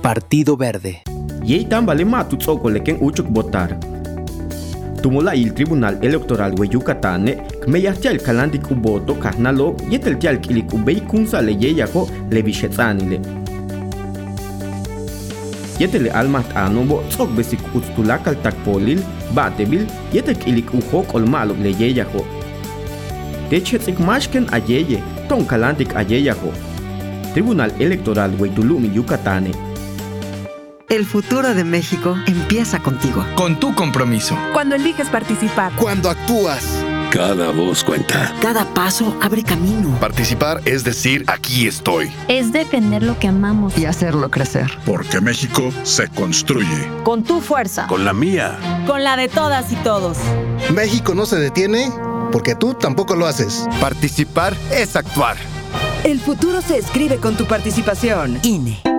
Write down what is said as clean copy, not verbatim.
Partido Verde. Yeitan vale matu tz'okoleken uchuk votar. Tumula il Tribunal Electoral de Yucatán, kmeyahtial kalantik u voto kahnalo yeteltial kilik u beikunsa le yeyajo le vishetzanile. Yetele almat anobo tzok besik utstulakal takpolil, batebil, yetek ilik uhok olmalo le yeyajo. Techetzik mashken ayeye, ton kalantik ayeyajo. Tribunal Electoral de Tulum, Yucatán. El futuro de México empieza contigo. Con tu compromiso. Cuando eliges participar. Cuando actúas. Cada voz cuenta. Cada paso abre camino. Participar es decir, aquí estoy. Es defender lo que amamos. Y hacerlo crecer. Porque México se construye. Con tu fuerza. Con la mía. Con la de todas y todos. México no se detiene porque tú tampoco lo haces. Participar es actuar. El futuro se escribe con tu participación. INE.